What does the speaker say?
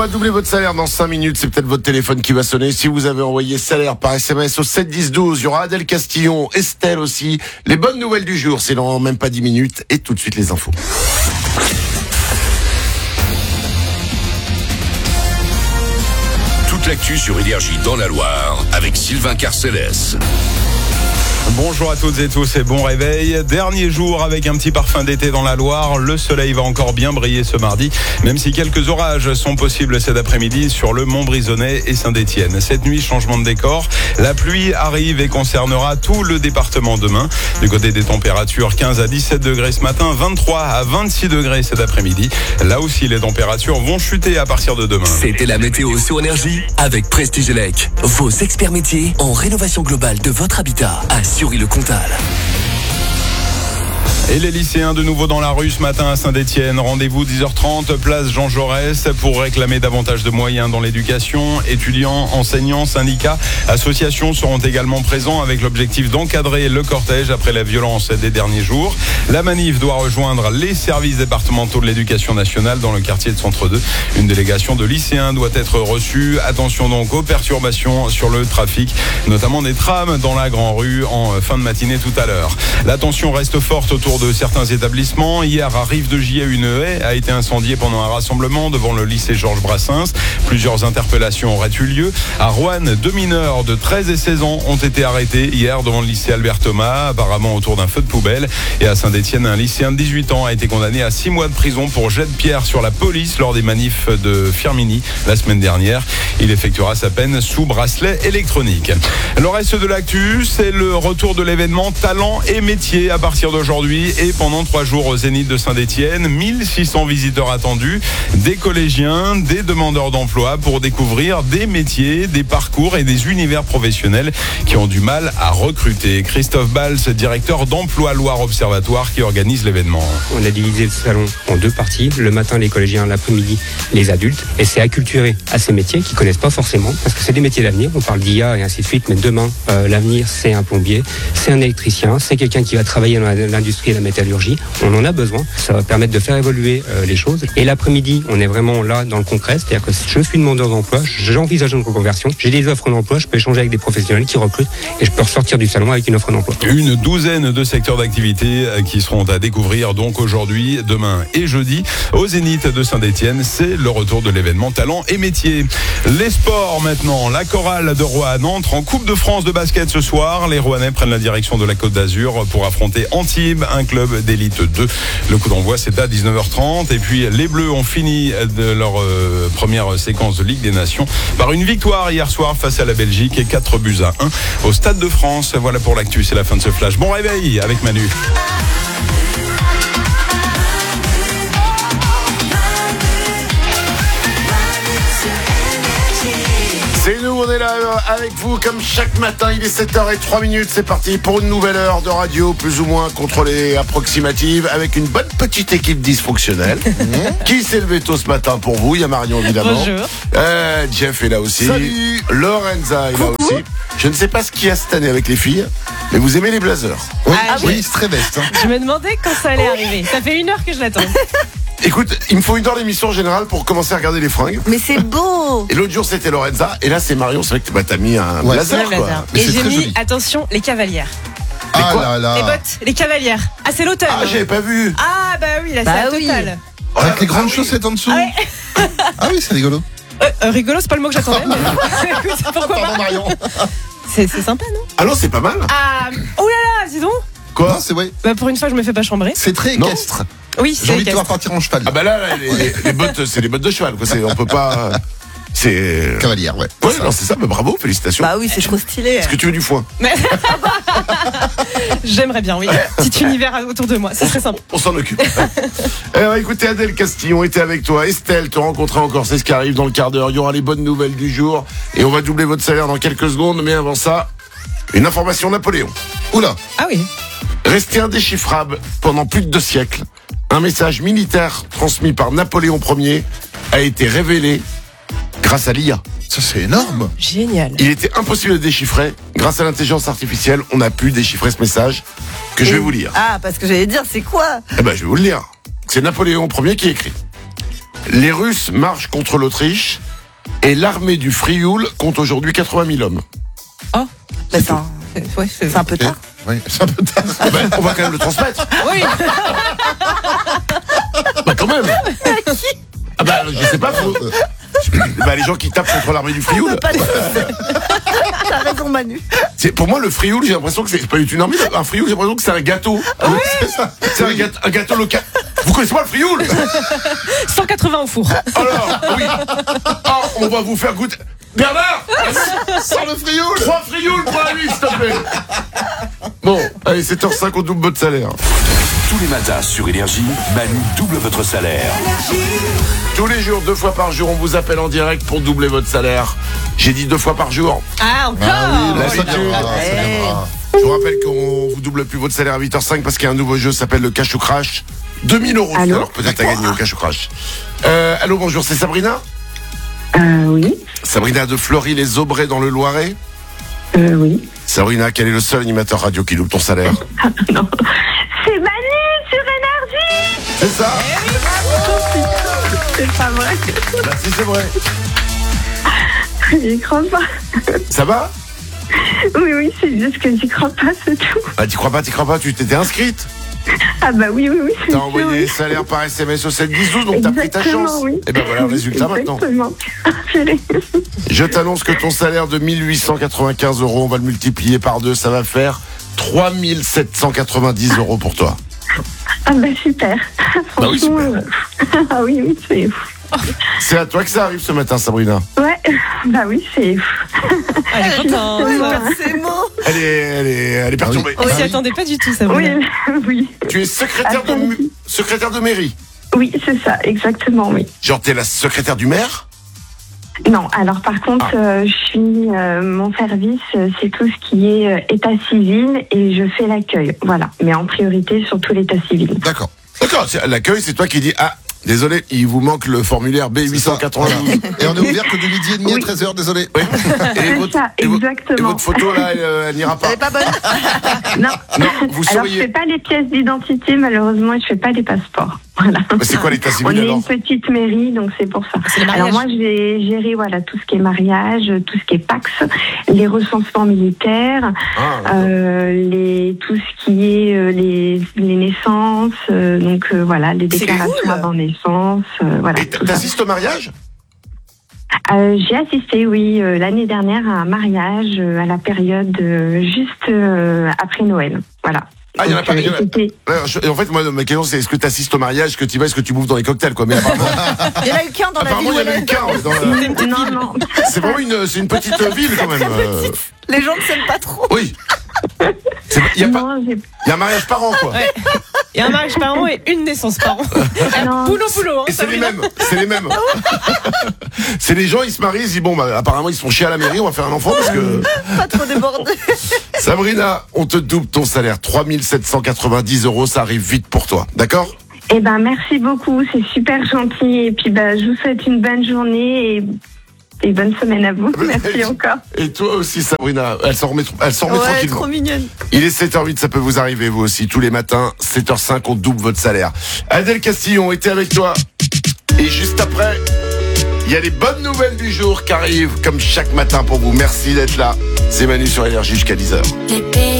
va doubler votre salaire dans 5 minutes. C'est peut-être votre téléphone qui va sonner. Si vous avez envoyé salaire par SMS au 7 10 12, il y aura Adèle Castillon, Estelle aussi. Les bonnes nouvelles du jour, c'est dans même pas 10 minutes. Et tout de suite les infos. Toute l'actu sur Énergie dans la Loire avec Sylvain Carcellès. Bonjour à toutes et tous et bon réveil. Dernier jour avec un petit parfum d'été dans la Loire. Le soleil va encore bien briller ce mardi, même si quelques orages sont possibles cet après-midi sur le Montbrisonnais et Saint-Étienne. Cette nuit, changement de décor. La pluie arrive et concernera tout le département demain. Du côté des températures, 15 à 17 degrés ce matin, 23 à 26 degrés cet après-midi. Là aussi, les températures vont chuter à partir de demain. C'était la météo sur Énergie avec Prestige Elec. Vos experts métiers en rénovation globale de votre habitat à Sury-le-Comtal. Et les lycéens de nouveau dans la rue ce matin à Saint-Étienne. Rendez-vous 10h30, place Jean Jaurès pour réclamer davantage de moyens dans l'éducation. Étudiants, enseignants, syndicats, associations seront également présents avec l'objectif d'encadrer le cortège après la violence des derniers jours. La manif doit rejoindre les services départementaux de l'éducation nationale dans le quartier de Centre 2. Une délégation de lycéens doit être reçue. Attention donc aux perturbations sur le trafic, notamment des trams dans la Grand Rue en fin de matinée tout à l'heure. La tension reste forte autour de certains établissements. Hier, à Rive-de-Gier, une haie a été incendiée pendant un rassemblement devant le lycée Georges Brassens. Plusieurs interpellations auraient eu lieu. À Roanne, 2 mineurs de 13 et 16 ans ont été arrêtés hier devant le lycée Albert Thomas, apparemment autour d'un feu de poubelle. Et à Saint-Étienne, un lycéen de 18 ans a été condamné à 6 mois de prison pour jet de pierre sur la police lors des manifs de Firminy la semaine dernière. Il effectuera sa peine sous bracelet électronique. Le reste de l'actu, c'est le retour de l'événement Talent et Métiers à partir d'aujourd'hui et pendant 3 jours au Zénith de Saint-Étienne. 1600 visiteurs attendus, des collégiens, des demandeurs d'emploi pour découvrir des métiers, des parcours et des univers professionnels qui ont du mal à recruter. Christophe Bals, directeur d'Emploi Loire Observatoire qui organise l'événement. On a divisé le salon en 2 parties. Le matin, les collégiens, l'après-midi, les adultes. Et c'est acculturer à ces métiers qu'ils connaissent pas forcément parce que c'est des métiers d'avenir. On parle d'IA et ainsi de suite, mais demain, l'avenir, c'est un plombier, c'est un électricien, c'est quelqu'un qui va travailler dans l'industrie et la métallurgie. On en a besoin. Ça va permettre de faire évoluer les choses. Et l'après-midi, on est vraiment là dans le concret. C'est-à-dire que je suis demandeur d'emploi, j'envisage une reconversion, j'ai des offres d'emploi, je peux échanger avec des professionnels qui recrutent et je peux ressortir du salon avec une offre d'emploi. Une douzaine de secteurs d'activité qui seront à découvrir donc aujourd'hui, demain et jeudi au Zénith de Saint-Étienne. C'est le retour de l'événement Talent et Métiers. Les sports maintenant. La chorale de Roanne entre en Coupe de France de basket ce soir. Les Roannais prennent la direction de la Côte d'Azur pour affronter Antibes, un club d'élite 2. Le coup d'envoi, c'est à 19h30. Et puis, les Bleus ont fini de leur première séquence de Ligue des Nations par une victoire hier soir face à la Belgique et 4-1 au Stade de France. Voilà pour l'actu, c'est la fin de ce flash. Bon réveil avec Manu. C'est nous, on est là avec vous comme chaque matin. Il est 7h03. C'est parti pour une nouvelle heure de radio plus ou moins contrôlée, approximative, avec une bonne petite équipe dysfonctionnelle. Qui s'est levé tôt ce matin pour vous? Il y a Marion évidemment. Bonjour. Jeff est là aussi. Salut. Lorenza est là aussi. Je ne sais pas ce qu'il y a cette année avec les filles, mais vous aimez les blazers. Oui, c'est très best. Je me demandais quand ça allait arriver. Ça fait 1 heure que je l'attends. Écoute, il me faut 1 heure d'émission en général pour commencer à regarder les fringues. Mais c'est beau. Et l'autre jour c'était Lorenza, et là c'est Marion. C'est vrai que t'as mis un blazer, quoi. Et j'ai mis, attention, les cavalières. Les bottes, les cavalières. Ah, c'est l'automne. Ah, j'avais pas vu. Ah, bah oui, là, c'est la totale. Avec les grandes chaussettes en dessous. Ah oui, c'est rigolo. Rigolo, c'est pas le mot que j'attendais. Mais... Pourquoi pas Marion. C'est sympa, non? Ah non, c'est pas mal. Ah, oh là là, dis donc. Quoi? Non, c'est vrai. Bah, pour une fois, je me fais pas chambrer. C'est très équestre. Oui, J'ai envie de te voir partir en cheval. Ah bah là, les bottes, c'est les bottes de cheval, quoi. On peut pas. C'est. Cavalière, ouais. Ouais, non, c'est ça, bah bravo, félicitations. Bah oui, c'est trop stylé. Est-ce que tu veux du foin? J'aimerais bien, oui. Petit univers autour de moi, ça serait sympa. On s'en occupe. Alors écoutez, Adèle Castillon était avec toi. Estelle te rencontrera encore, c'est ce qui arrive dans le quart d'heure. Il y aura les bonnes nouvelles du jour. Et on va doubler votre salaire dans quelques secondes. Mais avant ça, une information Napoléon. Oula. Ah oui. Resté indéchiffrable pendant plus de 2 siècles, un message militaire transmis par Napoléon Ier a été révélé grâce à l'IA. Ça, c'est énorme. Génial. Il était impossible de déchiffrer. Grâce à l'intelligence artificielle, on a pu déchiffrer ce message que je vais vous lire. Ah, parce que j'allais dire, c'est quoi? Eh ben, je vais vous le lire. C'est Napoléon Ier qui écrit. Les Russes marchent contre l'Autriche et l'armée du Frioul compte aujourd'hui 80 000 hommes. Oh, c'est un peu tard. Oui, c'est un peu tard. On va quand même le transmettre. oui. Quand même. Je sais pas. Les gens qui tapent contre l'armée du Frioul. T'as raison, Manu. Pour moi, le Frioul, j'ai l'impression que c'est pas du tout une armée. Un Frioul, j'ai l'impression que c'est un gâteau. C'est ça. C'est un gâteau local. Vous connaissez pas le Frioul? 180 au four. Alors, oui. On va vous faire goûter. Bernard, Sans le Frioul. 3 Frioul pour la nuit, s'il te plaît. Bon, allez, 7h05, on double votre salaire. Tous les matins sur Énergie, Manu double votre salaire. Tous les jours, 2 fois par jour, on vous appelle en direct pour doubler votre salaire. J'ai dit 2 fois par jour. Ah, encore La Ça habitude. viendra, ça viendra. Je vous rappelle qu'on vous double plus votre salaire à 8h05 parce qu'il y a un nouveau jeu qui s'appelle le Cash ou Crash. 2000 €. Allô, alors peut-être à gagner au Cash ou Crash. Allô, bonjour, c'est Sabrina? Oui. Sabrina de Fleury-les-Aubrais dans le Loiret. Oui. Sabrina, quel est le seul animateur radio qui double ton salaire? Non. C'est Manu sur Énergie. C'est ça? C'est pas vrai. Si, c'est vrai. J'y crois pas. Ça va? Oui, c'est juste que j'y crois pas, c'est tout. T'y crois pas, tu t'étais inscrite? Ah bah oui. T'as envoyé les salaires par SMS au 7-10-12, donc t'as pris ta Exactement, chance. oui. Et ben voilà le résultat maintenant. Exactement. Je t'annonce que ton salaire de 1895 €, on va le multiplier par 2, ça va faire 3790 € pour toi. Ah bah super. Bah oui, super. Ah oui, c'est C'est à toi que ça arrive ce matin, Sabrina. Ouais, bah oui, c'est Elle est contente. c'est beau. Elle est perturbée. On s'y attendait pas du tout, ça. Oui. Tu es secrétaire de mairie. Oui, c'est ça, exactement, oui. Genre, t'es la secrétaire du maire? Non, alors par contre, je suis mon service, c'est tout ce qui est état civil et je fais l'accueil. Voilà, mais en priorité surtout l'état civil. D'accord. L'accueil, c'est toi qui dis désolé, il vous manque le formulaire B892. Et on est ouvert que de 12h30 à 13h, désolé. Oui. C'est ça, et exactement. votre photo là, elle n'ira pas. Elle est pas bonne. Non, vous alors souriez. je fais pas les pièces d'identité, malheureusement, je fais pas les passeports. Voilà. Mais c'est quoi l'état civil On est alors? une petite mairie, donc c'est pour ça. C'est les mariages. Alors moi, j'ai géré tout ce qui est mariage, tout ce qui est Pax, les recensements militaires, tout ce qui est les naissances, les déclarations avant naissance, Et t'assistes au mariage? J'ai assisté, oui, l'année dernière à un mariage à la période juste après Noël. Voilà. Ah, il y en a pas. C'était- En fait, moi, ma question, c'est est-ce que tu assistes au mariage, est-ce que tu vas, est-ce que tu bouffes dans les cocktails, quoi. Mais apparemment, Il y en a eu qu'un dans la ville. apparemment, il y en a eu qu'un. Non. C'est vraiment une petite ville, quand même. Les gens ne s'aiment pas trop. Oui. Il y a un mariage par an, quoi. Ouais. Il y a un mariage par an et une naissance par an. Non. Boulot, hein, Et c'est les mêmes. C'est les gens, ils se marient, ils disent, apparemment, ils se font chier à la mairie, on va faire un enfant parce que... Pas trop débordé. Sabrina, on te double ton salaire. 3790 €, ça arrive vite pour toi. D'accord? Eh ben, merci beaucoup, c'est super gentil. Et puis, je vous souhaite une bonne journée et bonne semaine à vous. Merci encore. Et toi aussi, Sabrina. Elle s'en remet tranquillement. Trop mignonne. Il est 7h08, ça peut vous arriver, vous aussi. Tous les matins, 7h05, on double votre salaire. Adèle Castillon était avec toi. Et juste après, il y a les bonnes nouvelles du jour qui arrivent, comme chaque matin pour vous. Merci d'être là. C'est Manu sur Énergie jusqu'à 10h.